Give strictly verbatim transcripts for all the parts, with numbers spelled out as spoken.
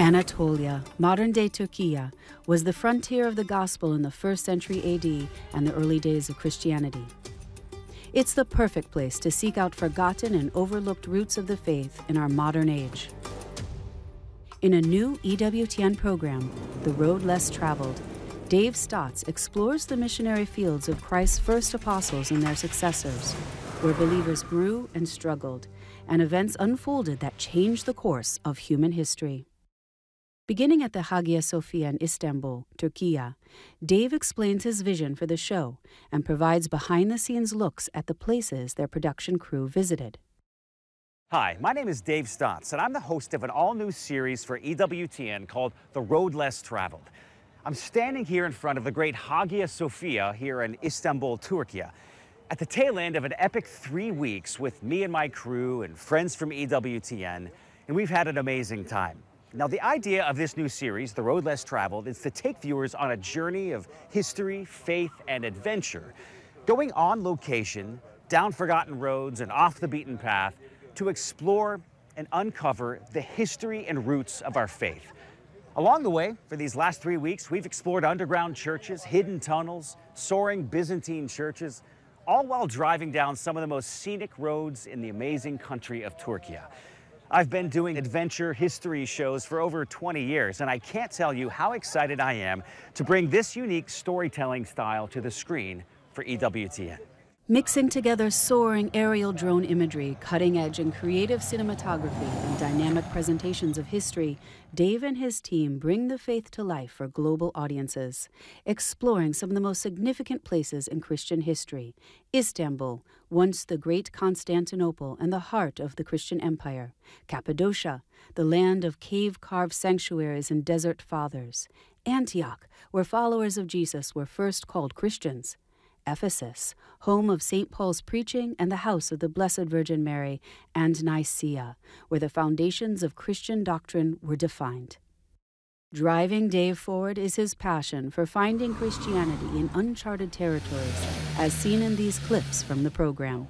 Anatolia, modern-day Turkey, was the frontier of the gospel in the first century A D and the early days of Christianity. It's the perfect place to seek out forgotten and overlooked roots of the faith in our modern age. In a new E W T N program, The Road Less Traveled, Dave Stotts explores the missionary fields of Christ's first apostles and their successors, where believers grew and struggled, and events unfolded that changed the course of human history. Beginning at the Hagia Sophia in Istanbul, Turkey, Dave explains his vision for the show and provides behind-the-scenes looks at the places their production crew visited. Hi, my name is Dave Stotts, and I'm the host of an all-new series for E W T N called The Road Less Traveled. I'm standing here in front of the great Hagia Sophia here in Istanbul, Turkey, at the tail end of an epic three weeks with me and my crew and friends from E W T N, and we've had an amazing time. Now, the idea of this new series, The Road Less Traveled, is to take viewers on a journey of history, faith, and adventure, going on location, down forgotten roads and off the beaten path to explore and uncover the history and roots of our faith. Along the way, for these last three weeks, we've explored underground churches, hidden tunnels, soaring Byzantine churches, all while driving down some of the most scenic roads in the amazing country of Turkey. I've been doing adventure history shows for over twenty years, and I can't tell you how excited I am to bring this unique storytelling style to the screen for E W T N. Mixing together soaring aerial drone imagery, cutting-edge and creative cinematography, and dynamic presentations of history, Dave and his team bring the faith to life for global audiences, exploring some of the most significant places in Christian history. Istanbul, once the great Constantinople and the heart of the Christian Empire. Cappadocia, the land of cave-carved sanctuaries and desert fathers. Antioch, where followers of Jesus were first called Christians. Ephesus, home of Saint Paul's preaching and the house of the Blessed Virgin Mary, and Nicaea, where the foundations of Christian doctrine were defined. Driving Dave forward is his passion for finding Christianity in uncharted territories, as seen in these clips from the program.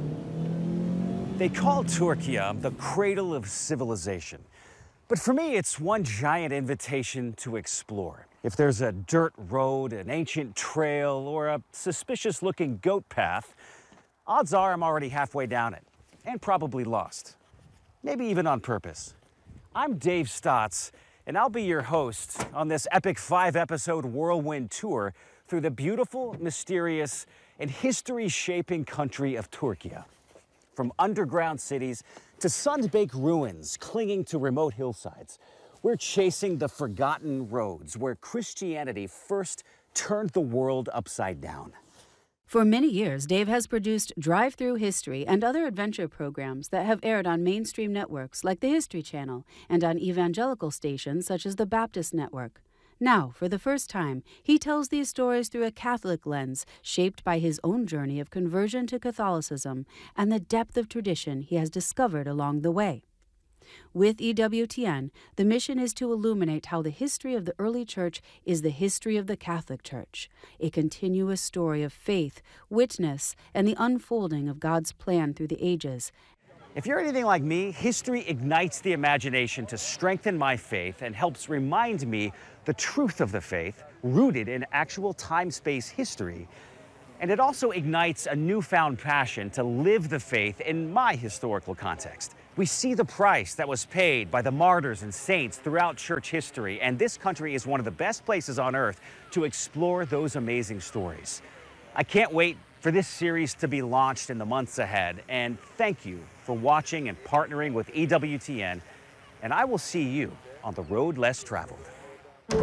They call Turkey the cradle of civilization. But for me, it's one giant invitation to explore. If there's a dirt road, an ancient trail, or a suspicious-looking goat path, odds are I'm already halfway down it, and probably lost. Maybe even on purpose. I'm Dave Stotts, and I'll be your host on this epic five-episode whirlwind tour through the beautiful, mysterious, and history-shaping country of Turkey. From underground cities to sun-baked ruins clinging to remote hillsides, we're chasing the forgotten roads where Christianity first turned the world upside down. For many years, Dave has produced drive-through history and other adventure programs that have aired on mainstream networks like the History Channel and on evangelical stations such as the Baptist Network. Now, for the first time, he tells these stories through a Catholic lens shaped by his own journey of conversion to Catholicism and the depth of tradition he has discovered along the way. With E W T N, the mission is to illuminate how the history of the early church is the history of the Catholic Church, a continuous story of faith, witness, and the unfolding of God's plan through the ages. If you're anything like me, history ignites the imagination to strengthen my faith and helps remind me the truth of the faith rooted in actual time-space history. And it also ignites a newfound passion to live the faith in my historical context. We see the price that was paid by the martyrs and saints throughout church history, and this country is one of the best places on earth to explore those amazing stories. I can't wait for this series to be launched in the months ahead, and thank you for watching and partnering with E W T N, and I will see you on The Road Less Traveled.